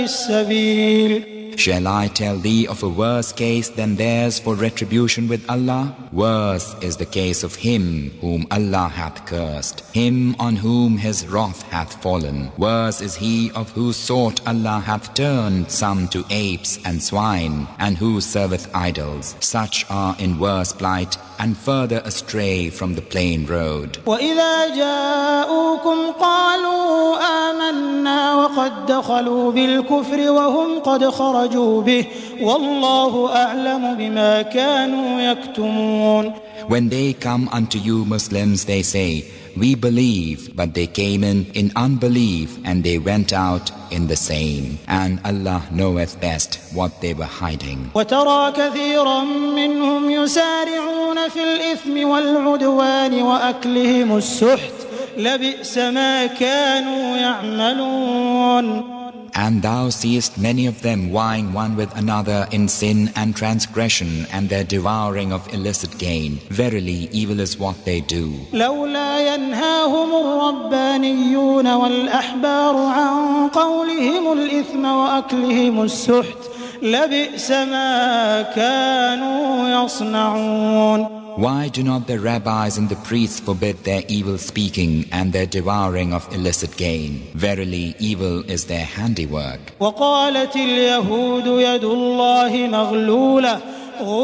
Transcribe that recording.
السبيل. Shall I tell thee of a worse case than theirs for retribution with Allah? Worse is the case of him whom Allah hath cursed, him on whom his wrath hath fallen. Worse is he of whose sort Allah hath turned some to apes and swine, and who serveth idols. Such are in worse plight and further astray from the plain road. وَإِذَا جَاءُوكُمْ قَالُوا آمَنَّا وَقَدْ دَخَلُوا بِالْكُفْرِ وَهُمْ قَدْ خَرَجُوا بِهِ وَاللَّهُ أَعْلَمُ بِمَا كَانُوا يَكْتُمُونَ. When they come unto you Muslims, they say, we believe, but they came in unbelief, and they went out in the same. And Allah knoweth best what they were hiding. وَتَرَى كَثِيرًا مِّنْهُمْ يُسَارِعُونَ فِي الْإِثْمِ وَالْعُدْوَانِ وَأَكْلِهِمُ السُّحْتَ لَبِئْسَ مَا كَانُوا يَعْمَلُونَ. And thou seest many of them vying one with another in sin and transgression, and their devouring of illicit gain. Verily, evil is what they do. لولا ينهاهم الربانيون والأحبار عن قولهم الإثم وأكلهم السحت لبئس ما كانوا يصنعون. Why do not the rabbis and the priests forbid their evil speaking and their devouring of illicit gain? Verily, evil is their handiwork. وقالت اليهود يد الله مغلولة